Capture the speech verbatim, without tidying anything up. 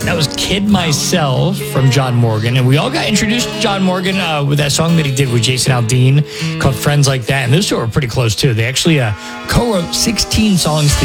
That was Kid Myself from John Morgan. And we all got introduced to John Morgan uh, with that song that he did with Jason Aldean called Friends Like That. And those two are pretty close, too. They actually uh, co-wrote sixteen songs together.